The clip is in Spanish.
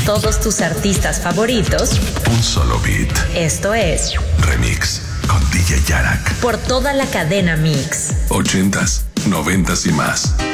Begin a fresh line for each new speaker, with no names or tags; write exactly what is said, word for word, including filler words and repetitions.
todos tus artistas favoritos.
Un solo beat.
Esto es
Remix con D J Yarak.
Por toda la cadena Mix.
Ochentas, noventas y más.